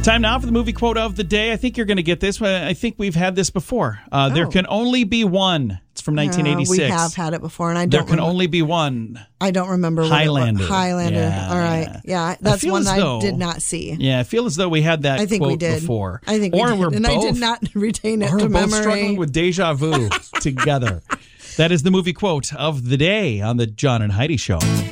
Time now for the movie quote of the day. I think you're going to get this. I think we've had this before. There can only be one. It's from 1986. We have had it before, and I don't. There can only be one. I don't remember. Highlander. Highlander. Yeah, all right. Yeah, that's one I did not see. Yeah, I feel as though we had that quote before. I think we did. And I did not retain it to memory. We're both struggling with deja vu together. That is the movie quote of the day on the John and Heidi Show.